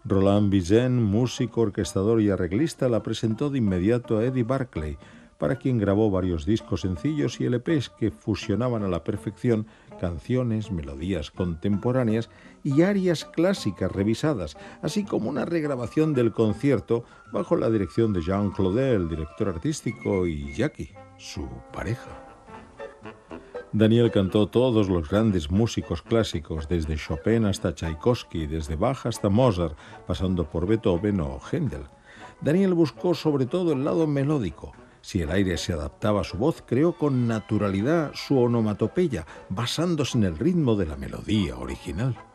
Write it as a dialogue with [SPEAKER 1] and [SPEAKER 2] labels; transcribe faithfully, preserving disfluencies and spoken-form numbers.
[SPEAKER 1] Roland Vizen, músico, orquestador y arreglista, la presentó de inmediato a Eddie Barclay, para quien grabó varios discos sencillos y L Pes que fusionaban a la perfección canciones, melodías contemporáneas y arias clásicas revisadas, así como una regrabación del concierto bajo la dirección de Jean Claudel, director artístico, y Jackie, su pareja. Daniel cantó todos los grandes músicos clásicos, desde Chopin hasta Tchaikovsky, desde Bach hasta Mozart, pasando por Beethoven o Händel. Daniel buscó sobre todo el lado melódico. Si el aire se adaptaba a su voz, creó con naturalidad su onomatopeya, basándose en el ritmo de la melodía original.